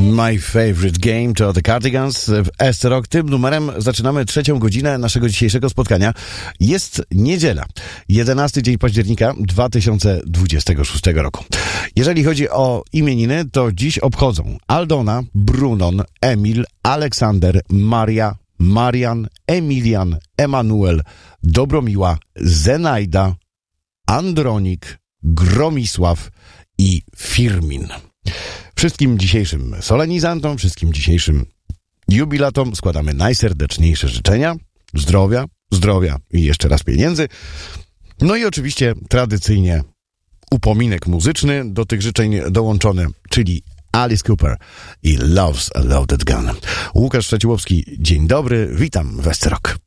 My Favorite Game to The Cardigans w S-Rock. Tym numerem zaczynamy trzecią godzinę naszego dzisiejszego spotkania. Jest niedziela, 11 dzień października 2026 roku. Jeżeli chodzi o imieniny, to dziś obchodzą Aldona, Brunon, Emil, Aleksander, Maria, Marian, Emilian, Emanuel, Dobromiła, Zenajda, Andronik, Gromisław i Firmin. Wszystkim dzisiejszym solenizantom, wszystkim dzisiejszym jubilatom składamy najserdeczniejsze życzenia. Zdrowia i jeszcze raz pieniędzy. No i oczywiście tradycyjnie upominek muzyczny do tych życzeń dołączony, czyli Alice Cooper i Love's a Loaded Gun. Łukasz Szczeciłowski, dzień dobry, witam w S-Rock.